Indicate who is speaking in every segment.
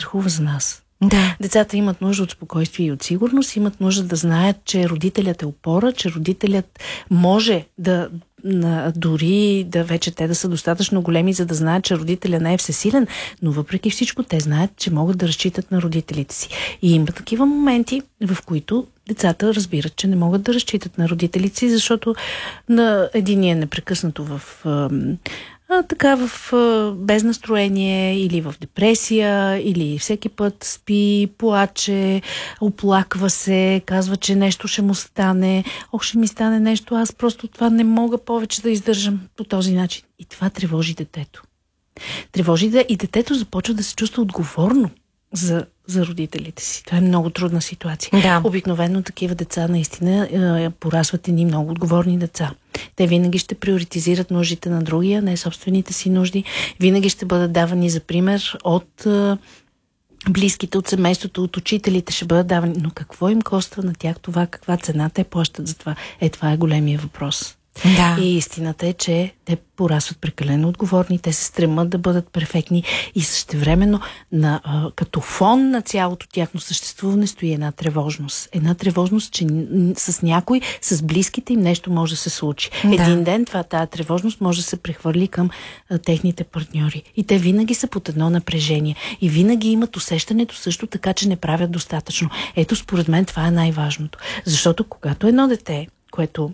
Speaker 1: страхува за нас.
Speaker 2: Да.
Speaker 1: Децата имат нужда от спокойствие и от сигурност, имат нужда да знаят, че родителят е опора, че родителят може да дори да вече те да са достатъчно големи, за да знаят, че родителя не е всесилен, но въпреки всичко те знаят, че могат да разчитат на родителите си. И има такива моменти, в които децата разбират, че не могат да разчитат на родителите си, защото на единия непрекъснато в без настроение или в депресия, или всеки път спи, плаче, оплаква се, казва, че нещо ще му стане, ще ми стане нещо, аз просто това не мога повече да издържам по този начин. И това тревожи детето. И детето започва да се чувства отговорно за родителите си. Това е много трудна ситуация.
Speaker 2: Да.
Speaker 1: Обикновено такива деца наистина порастват едни много отговорни деца. Те винаги ще приоритизират нуждите на другия, не собствените си нужди. Винаги ще бъдат давани за пример от близките, от семейството, от учителите ще бъдат давани. Но какво им коства на тях това? Каква цена те плащат за това? Това е големия въпрос.
Speaker 2: Да.
Speaker 1: И истината е, че те порастват прекалено отговорни, те се стремат да бъдат перфектни и същевременно като фон на цялото тяхно съществуване стои една тревожност. Една тревожност, че с някой, с близките им нещо може да се случи. Да. Един ден тази тревожност може да се прехвърли към техните партньори. И те винаги са под едно напрежение. И винаги имат усещането също така, че не правят достатъчно. Ето, според мен това е най-важното. Защото когато едно дете, което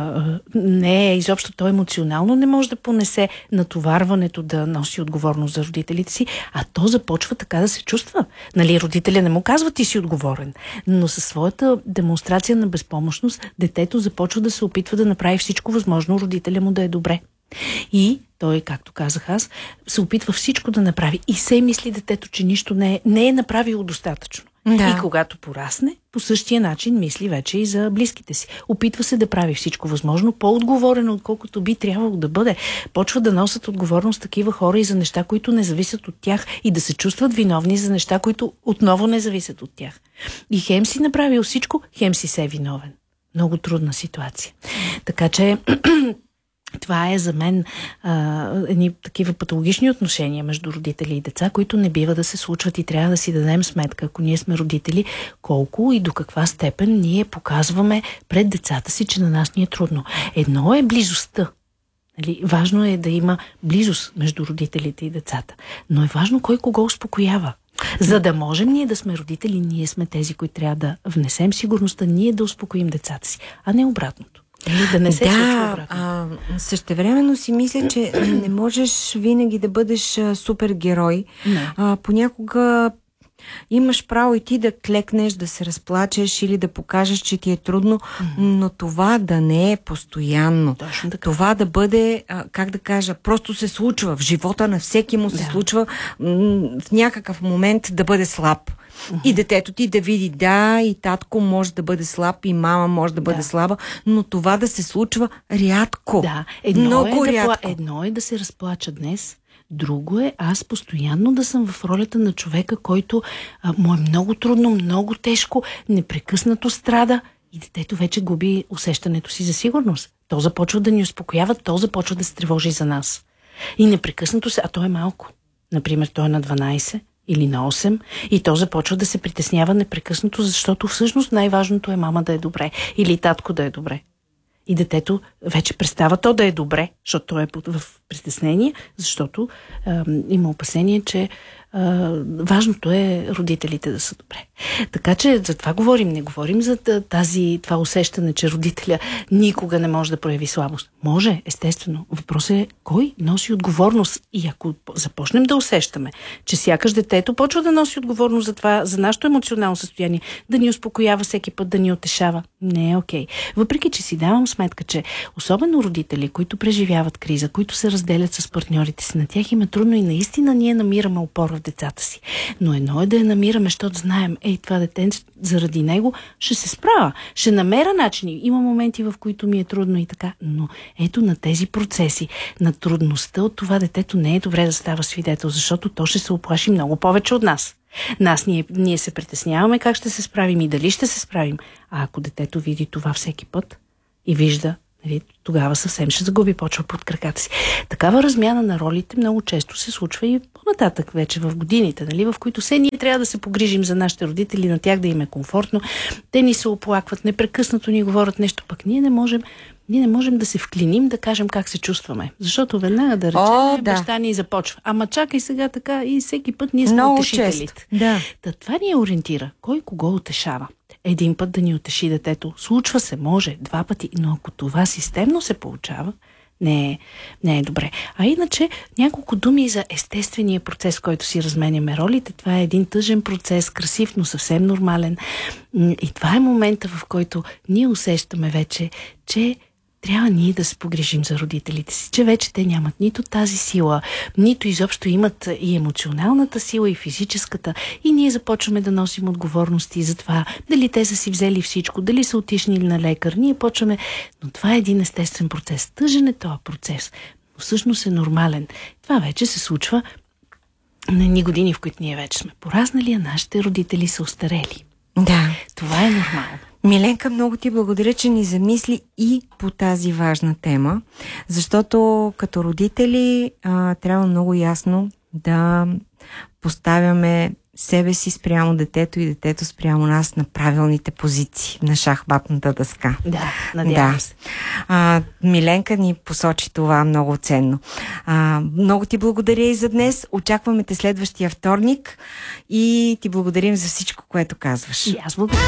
Speaker 1: не е изобщо то емоционално, не може да понесе натоварването да носи отговорност за родителите си, а то започва така да се чувства. Нали, родителя не му казва ти си отговорен, но със своята демонстрация на безпомощност детето започва да се опитва да направи всичко възможно родителя му да е добре. И той, както казах аз, се опитва всичко да направи. И се мисли детето, че нищо не е направило достатъчно. Да. И когато порасне, по същия начин мисли вече и за близките си. Опитва се да прави всичко възможно, по-отговорено, отколкото би трябвало да бъде. Почва да носят отговорност такива хора и за неща, които не зависят от тях, и да се чувстват виновни за неща, които отново не зависят от тях. И хем си направил всичко, хем си се виновен. Много трудна ситуация. Така че това е за мен едни такива патологични отношения между родители и деца, които не бива да се случват, и трябва да си дадем сметка, ако ние сме родители, колко и до каква степен ние показваме пред децата си, че на нас ни е трудно. Едно е близостта. Важно е да има близост между родителите и децата. Но е важно кой кого успокоява. За да можем ние да сме родители, ние сме тези, които трябва да внесем сигурността, ние да успокоим децата си, а не обратното. Да не се случва обратно.
Speaker 2: Същевременно си мисля, че не можеш винаги да бъдеш супергерой. Понякога имаш право и ти да клекнеш, да се разплачеш или да покажеш, че ти е трудно, но това да не е постоянно. Това да бъде, как да кажа, просто се случва. В живота на всеки му се случва в някакъв момент да бъде слаб. И детето ти да види, и татко може да бъде слаб, и мама може да бъде слаба, но това да се случва рядко. Много рядко.
Speaker 1: Едно е да се разплача днес, друго е аз постоянно да съм в ролята на човека, който му е много трудно, много тежко, непрекъснато страда, и детето вече губи усещането си за сигурност. То започва да ни успокоява, то започва да се тревожи за нас. И непрекъснато а то е малко. Например, той е на 12 или на 8, и то започва да се притеснява непрекъснато, защото всъщност най-важното е мама да е добре или татко да е добре. И детето вече престава то да е добре, защото то е в притеснение, защото има опасение, че важното е родителите да са добре. Така че за това говорим. Не говорим за това усещане, че родителя никога не може да прояви слабост. Може, естествено. Въпросът е кой носи отговорност. И ако започнем да усещаме, че сякаш детето почва да носи отговорност за това, за нашето емоционално състояние, да ни успокоява всеки път, да ни утешава, не е окей. Въпреки че си давам сметка, че особено родители, които преживяват криза, които се разделят с партньорите си, на тях им е трудно и наистина ние намираме опора в децата си. Но едно е да я намираме, защото знаем, това дете заради него ще се справя, ще намеря начини. Има моменти, в които ми е трудно и така, но ето на тези процеси, на трудността от това детето не е добре да става свидетел, защото то ще се оплаши много повече от нас. Ние се притесняваме как ще се справим и дали ще се справим. А ако детето види това всеки път и вижда Нали, тогава съвсем ще загуби почва под краката си. Такава размяна на ролите много често се случва и по-нататък вече в годините, нали, в които ние трябва да се погрижим за нашите родители, на тях да им е комфортно. Те ни се оплакват, непрекъснато ни говорят нещо, пък ние не можем да се вклиним, да кажем как се чувстваме. Защото веднага да речем, баща ни започва. Ама чакай сега така и всеки път ние сме утешителите.
Speaker 2: Да.
Speaker 1: Това ни ориентира. Кой кого утешава? Един път да ни утеши детето. Случва се, може, 2 пъти, но ако това системно се получава, не е добре. А иначе няколко думи за естествения процес, в който си разменяме ролите. Това е един тъжен процес, красив, но съвсем нормален. И това е момента, в който ние усещаме вече, че трябва ние да се погрижим за родителите си, че вече те нямат нито тази сила, нито изобщо имат и емоционалната сила, и физическата. И ние започваме да носим отговорности за това, дали те са си взели всичко, дали са отишли на лекар. Ние почваме, но това е един естествен процес. Тъжен е този процес, но всъщност е нормален. Това вече се случва на едни години, в които ние вече сме пораснали, а нашите родители са остарели.
Speaker 2: Да.
Speaker 1: Това е нормално.
Speaker 2: Миленка, много ти благодаря, че ни замисли и по тази важна тема, защото като родители трябва много ясно да поставяме себе си спрямо детето и детето спрямо нас на правилните позиции на шахматната дъска.
Speaker 1: Да, надявам се.
Speaker 2: Миленка ни посочи това много ценно. Много ти благодаря и за днес. Очакваме те следващия вторник и ти благодарим за всичко, което казваш.
Speaker 1: И аз благодаря.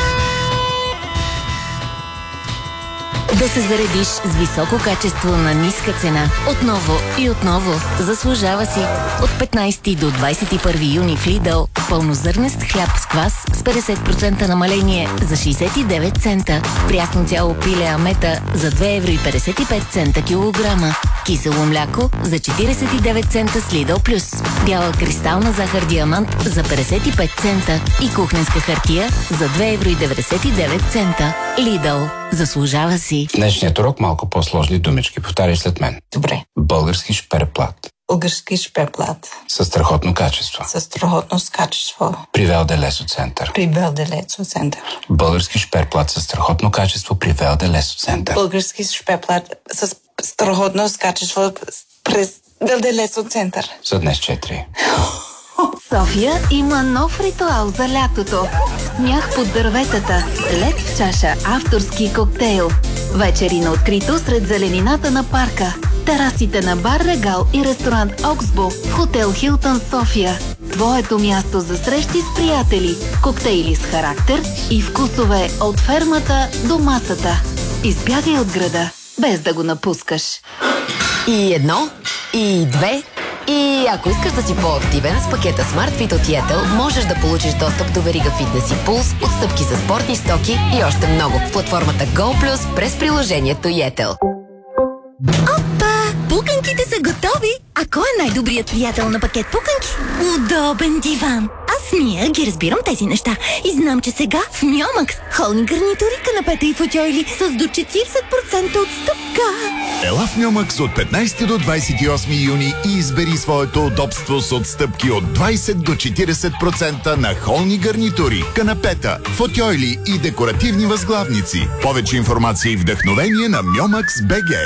Speaker 3: Да се заредиш с високо качество на ниска цена. Отново и отново. Заслужава си. От 15 до 21 юни в Lidl пълнозърнест хляб с квас с 50% намаление за 69 цента. Прясно цяло пиле амета за 2,55 евро килограма. Кисело мляко за 49 цента с Lidl+. Бяла кристална захар диамант за 55 цента. И кухненска хартия за 2,99 евро. Lidl. Заслужава си.
Speaker 4: В днешният урок малко по-сложни думички. Повтаряй след мен.
Speaker 5: Добре.
Speaker 4: Български шперплат.
Speaker 5: Български шперплат.
Speaker 4: Със страхотно качество.
Speaker 5: Със страхотно качество.
Speaker 4: При Велделесо център.
Speaker 5: При Велделесо център.
Speaker 4: Български шперплат със страхотно качество при Велделесо център.
Speaker 5: Български шперплат с страхотно качество през Велделесо център.
Speaker 4: За днес 4.
Speaker 3: София има нов ритуал за лятото. Смях под дърветата, лед в чаша, авторски коктейл. Вечери на открито сред зеленината на парка. Терасите на бар Регал и ресторант Оксбо в хотел Хилтън София. Твоето място за срещи с приятели, коктейли с характер и вкусове от фермата до масата. Избягай от града, без да го напускаш.
Speaker 6: И 1, и 2, и ако искаш да си по-активен, с пакета SmartFit от Yettel можеш да получиш достъп до верига Фитнес и Пулс, отстъпки за спортни стоки и още много в платформата GoPlus през приложението Yettel.
Speaker 7: Опа! Пуканките са готови! А кой е най-добрият приятел на пакет пуканки? Удобен диван! Аз Мия ги разбирам тези неща и знам, че сега в Мьомакс холни гарнитури, канапета и футьойли с до 40% отстъпка.
Speaker 8: Ела в Мьомакс от 15 до 28 юни и избери своето удобство с отстъпки от 20 до 40% на холни гарнитури, канапета, футьойли и декоративни възглавници. Повече информация и вдъхновение на Myomax.bg.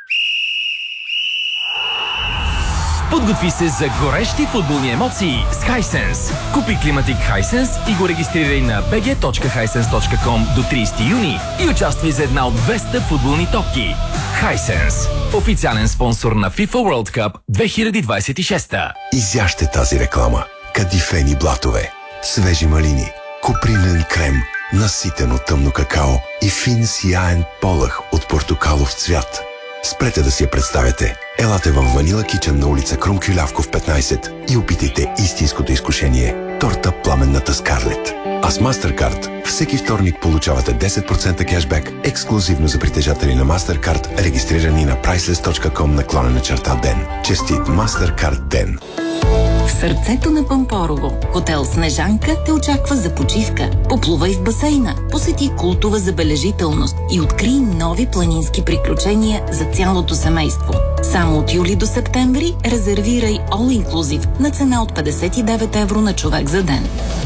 Speaker 9: Подготви се за горещи футболни емоции с Hisense. Купи климатик Hisense и го регистрирай на bg.hisense.com до 30 юни и участвай за една от 200 футболни топки. Hisense. Официален спонсор на FIFA World Cup 2026.
Speaker 10: Изяжте тази реклама. Кадифени блатове, свежи малини, купринен крем, наситено тъмно какао и фин сияен полъх от портокалов цвят. Спрете да си я представяте. Елате в Ванила Кичън на улица Крум Кюлявков 15 и опитайте истинското изкушение – торта Пламенната Скарлет. А с MasterCard всеки вторник получавате 10% кешбек ексклюзивно за притежатели на MasterCard, регистрирани на priceless.com/ден. Честит MasterCard ден!
Speaker 11: В сърцето на Пампорово, хотел Снежанка те очаква за почивка. Поплувай в басейна, посети култова забележителност и открий нови планински приключения за цялото семейство. Само от юли до септември резервирай All Inclusive на цена от 59 евро на човек за ден.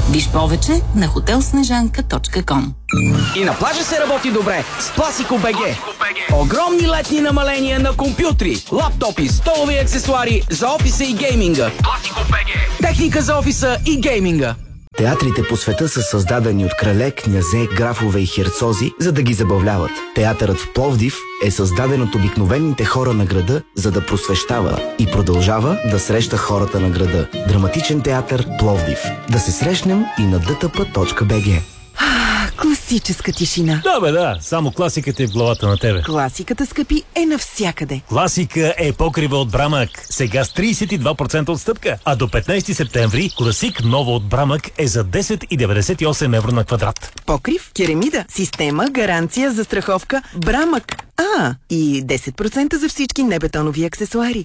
Speaker 11: Виж повече на hotelснежанка.com.
Speaker 12: И на плажа се работи добре с Classico BG. Огромни летни намаления на компютри, лаптопи, столови аксесуари за офиса и гейминга. Classico BG. Техника за офиса и гейминга.
Speaker 13: Театрите по света са създадени от крале, князе, графове и херцози, за да ги забавляват. Театърът в Пловдив е създаден от обикновените хора на града, за да просвещава и продължава да среща хората на града. Драматичен театър Пловдив. Да се срещнем и на dtp.bg.
Speaker 14: Класическа тишина.
Speaker 15: Да, само класиката е в главата на тебе.
Speaker 14: Класиката, скъпи, е навсякъде.
Speaker 15: Класика е покрива от Брамък. Сега с 32% отстъпка. А до 15 септември класик ново от Брамък е за 10,98 евро на квадрат.
Speaker 14: Покрив, керамида, система, гаранция, застраховка, Брамък. И 10% за всички небетонови аксесуари.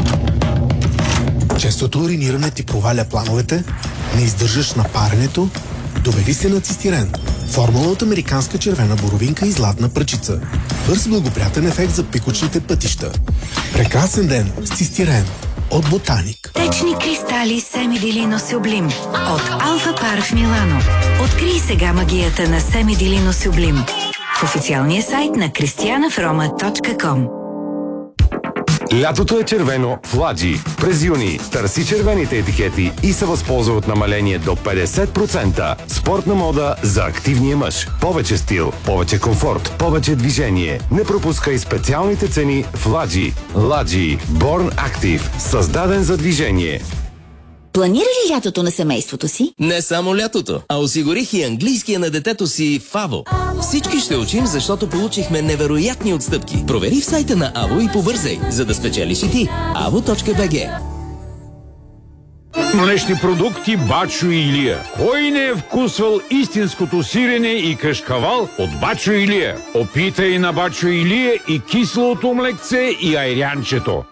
Speaker 16: Честото уриниране ти проваля плановете, не издържаш на паренето, доведи се на цистирен. Формула от американска червена боровинка и златна пръчица. Бърз благоприятен ефект за пикочните пътища. Прекрасен ден с цистирен от Ботаник.
Speaker 17: Течни кристали Семидилино Сюблим от Алфа Пар в Милано. Открий сега магията на Семидилино Сюблим в официалния сайт на cristianafroma.com.
Speaker 18: Лятото е червено в Ладжи. През юни търси червените етикети и се възползва от намаление до 50%. Спортна мода за активния мъж. Повече стил, повече комфорт, повече движение. Не пропускай специалните цени в Ладжи. Ладжи. Born Active. Създаден за движение.
Speaker 19: Планира ли лятото на семейството си?
Speaker 20: Не само лятото, а осигурих и английския на детето си в АВО. Всички ще учим, защото получихме невероятни отстъпки. Провери в сайта на АВО и побързай, за да спечелиш и ти. avo.bg.
Speaker 21: Млечни продукти Бачо и Илия. Кой не е вкусвал истинското сирене и кашкавал от Бачо и Илия? Опитай на Бачо и Илия и киселото млекце и айрянчето.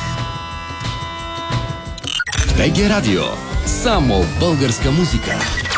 Speaker 20: БГ Радио. Само българска музика.